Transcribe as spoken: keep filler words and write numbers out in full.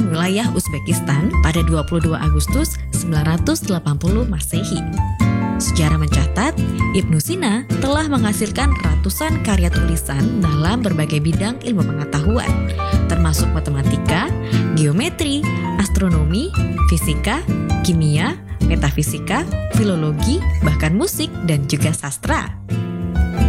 menaklukkan wilayah Uzbekistan pada dua puluh dua Agustus sembilan ratus delapan puluh Masehi. Sejarah mencatat, Ibnu Sina telah menghasilkan ratusan karya tulisan dalam berbagai bidang ilmu pengetahuan, termasuk matematika, geometri, astronomi, fisika, kimia, metafisika, filologi, bahkan musik, dan juga sastra.